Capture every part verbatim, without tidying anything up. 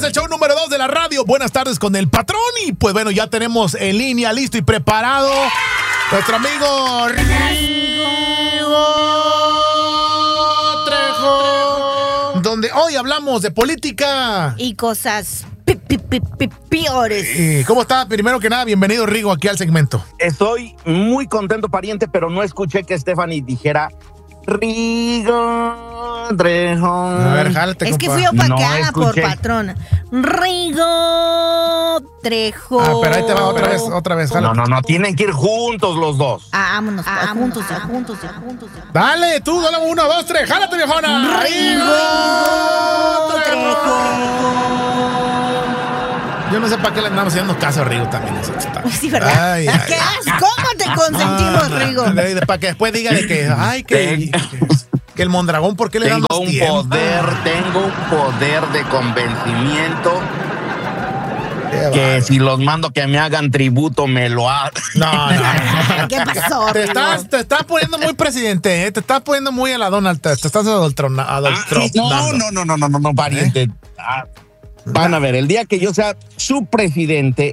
el show número dos de la radio. Buenas tardes con el patrón. Y pues bueno, ya tenemos en línea, listo y preparado nuestro amigo Rigo Trejo, donde hoy hablamos de política y cosas pi, pi, pi, pi, peores. ¿Y cómo está? Primero que nada, bienvenido Rigo aquí al segmento. Estoy muy contento, pariente, pero no escuché que Stephanie dijera Rigo Trejo. A ver, jálate, es compa. que fui opacada No por escuché. patrona. Rigo Trejo. Ah, pero ahí te va otra vez, otra vez, jálate. No, no, no, tienen que ir juntos los dos. Ah, vámonos, ah, juntos, ya, juntos, ya, juntos, ya. Dale, tú, dale uno, dos, tres, jálate, viejona. Rigo Trejo. Yo no sé para qué le andamos haciendo caso a Rigo también. Eso está. Sí, ¿verdad? Ay, ay, ¿Qué haces? ¿Cómo te consentimos, Rigo? Para que después diga de que, ay, que, que, que el Mondragón, ¿por qué le Tengo damos un tiempo? poder, tengo un poder de convencimiento Qué que bárbaro. si los mando que me hagan tributo, me lo hagan. No, no. ¿Qué pasó, Te Rigo? estás, te estás poniendo muy presidente, ¿eh? Te estás poniendo muy a la Donald Trump. Te estás adoltrona- Ah, adoltronando. no, no, no, no, no, no, no, pariente. ¿Eh? Ah, van a ver, el día que yo sea su presidente,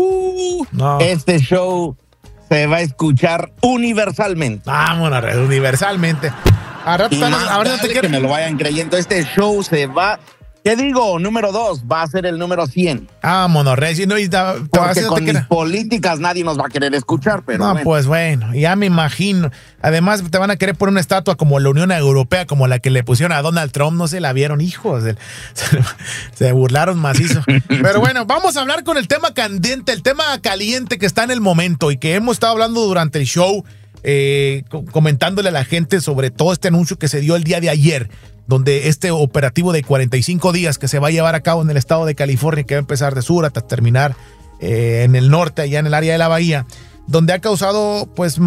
uh, No. este show se va a escuchar universalmente. Vámonos, Red, universalmente. Ahora, Y te- más ahora no vale te que quiero. me lo vayan creyendo. Este show se va. ¿Qué digo? Número dos, va a ser el número cien. Vámonos, Red. Y no, y ta- Porque así no te con mis quiero. políticas nadie nos va a querer escuchar, pero No, bueno. pues bueno, ya me imagino. Además, te van a querer poner una estatua como la Unión Europea, como la que le pusieron a Donald Trump. No se la vieron, hijos. Se, se, se burlaron macizo. Pero bueno, vamos a hablar con el tema candente, el tema caliente que está en el momento y que hemos estado hablando durante el show, eh, co- comentándole a la gente sobre todo este anuncio que se dio el día de ayer, donde este operativo de cuarenta y cinco días que se va a llevar a cabo en el estado de California, que va a empezar de sur hasta terminar eh, en el norte, allá en el área de la bahía, donde ha causado pues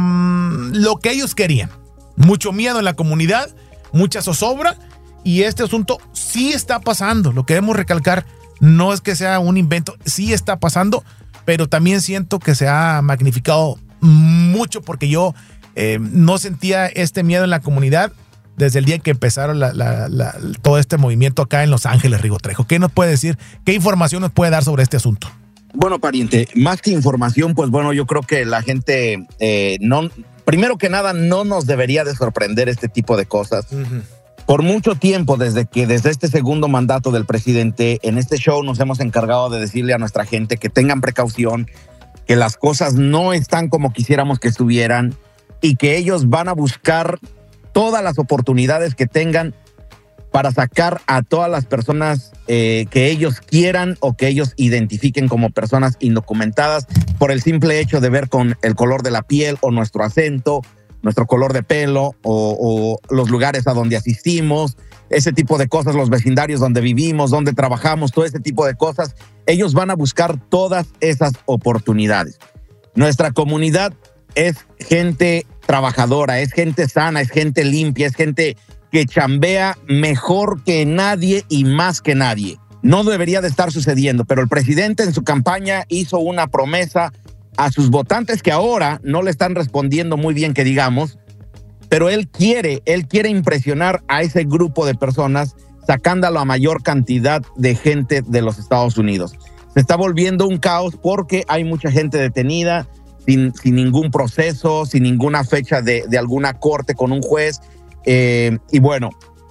mmm, lo que ellos querían. Mucho miedo en la comunidad, mucha zozobra, y este asunto sí está pasando. Lo que debemos recalcar no es que sea un invento, sí está pasando, pero también siento que se ha magnificado mucho porque yo eh, no sentía este miedo en la comunidad desde el día en que empezaron la, la, la, todo este movimiento acá en Los Ángeles, Rigo Trejo. ¿Qué nos puede decir? ¿Qué información nos puede dar sobre este asunto? Bueno, pariente, más que información, pues bueno, yo creo que la gente, eh, no, primero que nada, no nos debería de sorprender este tipo de cosas. Uh-huh. Por mucho tiempo, desde que desde este segundo mandato del presidente, en este show nos hemos encargado de decirle a nuestra gente que tengan precaución, que las cosas no están como quisiéramos que estuvieran y que ellos van a buscar todas las oportunidades que tengan para sacar a todas las personas eh, que ellos quieran o que ellos identifiquen como personas indocumentadas por el simple hecho de ver con el color de la piel o nuestro acento, nuestro color de pelo o, o los lugares a donde asistimos, ese tipo de cosas, los vecindarios donde vivimos, donde trabajamos, todo ese tipo de cosas. Ellos van a buscar todas esas oportunidades. Nuestra comunidad es gente trabajadora, es gente sana, es gente limpia, es gente que chambea mejor que nadie y más que nadie. No debería de estar sucediendo, pero el presidente en su campaña hizo una promesa a sus votantes que ahora no le están respondiendo muy bien, que digamos, pero él quiere, él quiere impresionar a ese grupo de personas sacando a la mayor cantidad de gente de los Estados Unidos. Se está volviendo un caos porque hay mucha gente detenida sin, sin ningún proceso, sin ninguna fecha de, de alguna corte con un juez. Eh, y bueno,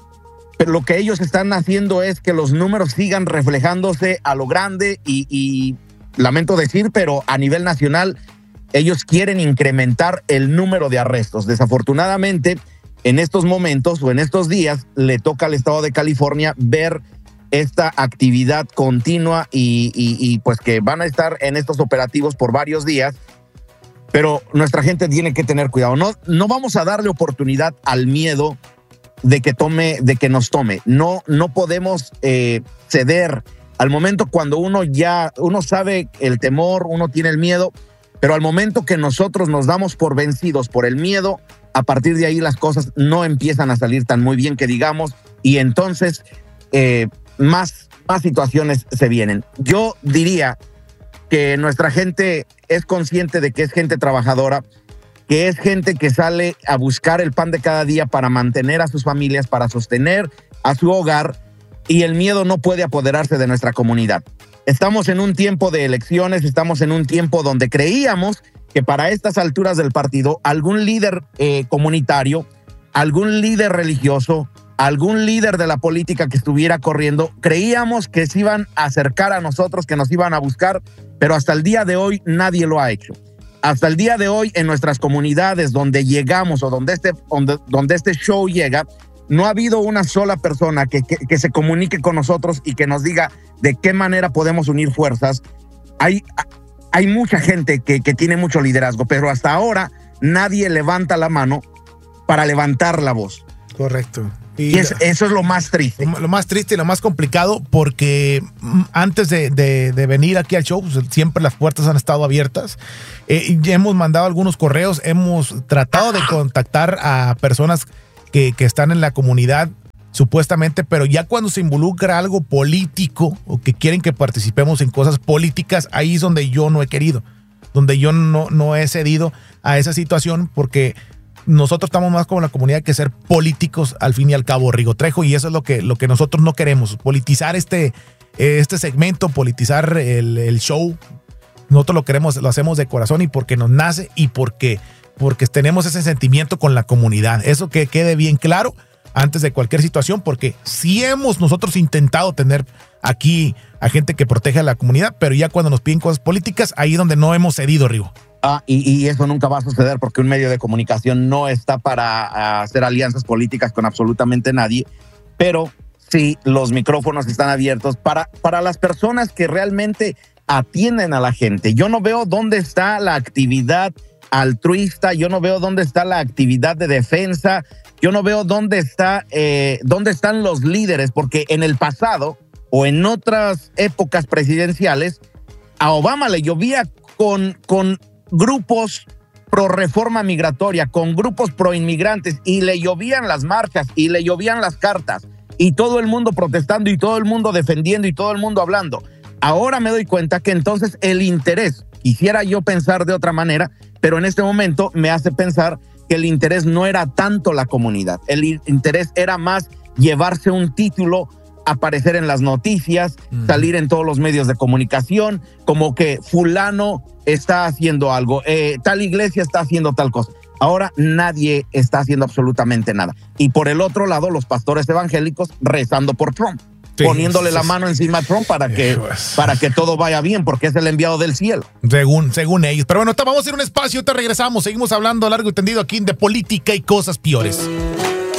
pero lo que ellos están haciendo es que los números sigan reflejándose a lo grande y, y lamento decir, pero a nivel nacional ellos quieren incrementar el número de arrestos. Desafortunadamente, en estos momentos o en estos días le toca al estado de California ver esta actividad continua y, y, y pues que van a estar en estos operativos por varios días. Pero nuestra gente tiene que tener cuidado. No, no vamos a darle oportunidad al miedo de que tome, de que nos tome. No, no podemos eh, ceder. Al momento cuando uno ya, uno sabe el temor, uno tiene el miedo, pero al momento que nosotros nos damos por vencidos por el miedo, a partir de ahí las cosas no empiezan a salir tan muy bien que digamos, y entonces eh, más, más situaciones se vienen. Yo diría que nuestra gente es consciente de que es gente trabajadora, que es gente que sale a buscar el pan de cada día para mantener a sus familias, para sostener a su hogar, y el miedo no puede apoderarse de nuestra comunidad. Estamos en un tiempo de elecciones, estamos en un tiempo donde creíamos que para estas alturas del partido algún líder eh, comunitario, algún líder religioso, algún líder de la política que estuviera corriendo, creíamos que se iban a acercar a nosotros, que nos iban a buscar, pero hasta el día de hoy nadie lo ha hecho. Hasta el día de hoy en nuestras comunidades donde llegamos o donde este, donde, donde este show llega, no ha habido una sola persona que, que, que se comunique con nosotros y que nos diga de qué manera podemos unir fuerzas. Hay, hay mucha gente que, que tiene mucho liderazgo, pero hasta ahora nadie levanta la mano para levantar la voz. Correcto. Y, y es, eso es lo más triste. Lo, lo más triste y lo más complicado, porque antes de, de, de venir aquí al show, pues, siempre las puertas han estado abiertas. Eh, ya hemos mandado algunos correos, hemos tratado de contactar a personas que, que están en la comunidad, supuestamente, pero ya cuando se involucra algo político o que quieren que participemos en cosas políticas, ahí es donde yo no he querido, donde yo no, no he cedido a esa situación, porque nosotros estamos más como la comunidad que ser políticos al fin y al cabo, Rigo Trejo, y eso es lo que, lo que nosotros no queremos, politizar este, este segmento, politizar el, el show. Nosotros lo queremos, lo hacemos de corazón y porque nos nace y porque, porque tenemos ese sentimiento con la comunidad. Eso que quede bien claro antes de cualquier situación, porque sí hemos nosotros intentado tener aquí a gente que protege a la comunidad, pero ya cuando nos piden cosas políticas, ahí es donde no hemos cedido, Rigo. Ah, y, y eso nunca va a suceder porque un medio de comunicación no está para uh, hacer alianzas políticas con absolutamente nadie, pero sí los micrófonos están abiertos para, para las personas que realmente atienden a la gente. Yo no veo dónde está la actividad altruista, yo no veo dónde está la actividad de defensa, yo no veo dónde está, eh, dónde están los líderes, porque en el pasado o en otras épocas presidenciales a Obama le llovía con, con grupos pro reforma migratoria, con grupos pro inmigrantes, y le llovían las marchas y le llovían las cartas y todo el mundo protestando y todo el mundo defendiendo y todo el mundo hablando. Ahora me doy cuenta que entonces el interés, quisiera yo pensar de otra manera, pero en este momento me hace pensar que el interés no era tanto la comunidad, el interés era más llevarse un título, aparecer en las noticias, mm. salir en todos los medios de comunicación, como que fulano está haciendo algo, eh, tal iglesia está haciendo tal cosa. Ahora nadie está haciendo absolutamente nada. Y por el otro lado, los pastores evangélicos rezando por Trump, sí, poniéndole sí, la mano encima a Trump para que, para que todo vaya bien, porque es el enviado del cielo. Según, según ellos. Pero bueno, vamos a ir a un espacio, te regresamos, seguimos hablando largo y tendido aquí de política y cosas peores.